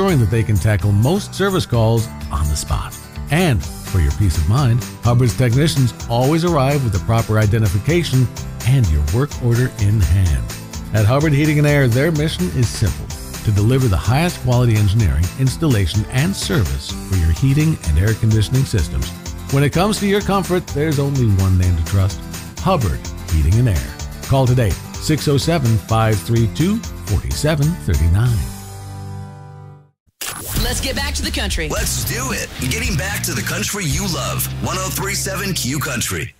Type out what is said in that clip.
ensuring that they can tackle most service calls on the spot. And for your peace of mind, Hubbard's technicians always arrive with the proper identification and your work order in hand. At Hubbard Heating and Air, their mission is simple: to deliver the highest quality engineering, installation, and service for your heating and air conditioning systems. When it comes to your comfort, there's only one name to trust: Hubbard Heating and Air. Call today, 607-532-4739. Let's get back to the country. Let's do it. Getting back to the country you love. 103.7 Q Country.